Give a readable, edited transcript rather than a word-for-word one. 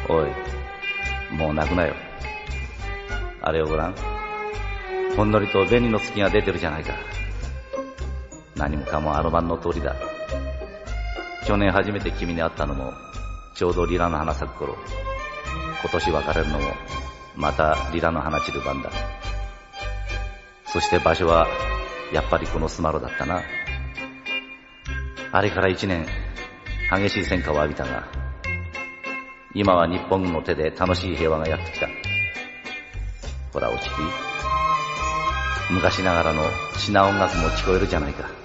おい、もう泣くなよ。あれをごらん。ほんのりと紅の月が出てるじゃないか。何もかもあの晩の通りだ。去年初めて君に会ったのもちょうどリラの花咲く頃。今年別れるのもまたリラの花散る晩だ。そして場所はやっぱりこのスマロだったな。あれから1年、激しい戦火を浴びたが、今は日本軍の手で楽しい平和がやってきた。ほらおちき、昔ながらのシナ音楽も聞こえるじゃないか。